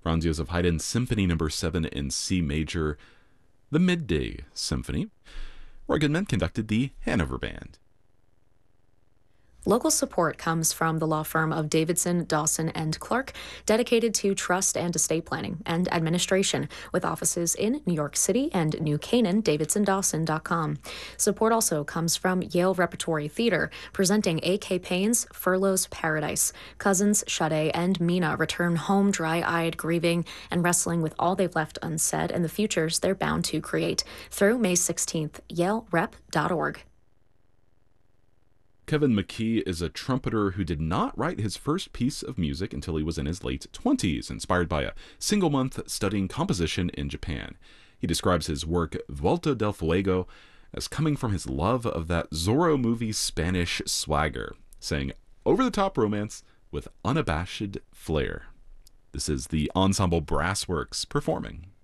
Franz Joseph Haydn Symphony No. 7 in C major, the Midday Symphony. Roy Goodman conducted the Hanover Band. Local support comes from the law firm of Davidson, Dawson, and Clark, dedicated to trust and estate planning and administration, with offices in New York City and New Canaan, davidsondawson.com. Support also comes from Yale Repertory Theater, presenting A.K. Payne's Furlough's Paradise. Cousins, Sade, and Mina return home dry-eyed, grieving, and wrestling with all they've left unsaid and the futures they're bound to create. Through May 16th, yalerep.org. Kevin McKee is a trumpeter who did not write his first piece of music until he was in his late 20s, inspired by a single month studying composition in Japan. He describes his work Vuelta del Fuego as coming from his love of that Zorro movie Spanish swagger, saying over-the-top romance with unabashed flair. This is the Ensemble Brassworks performing.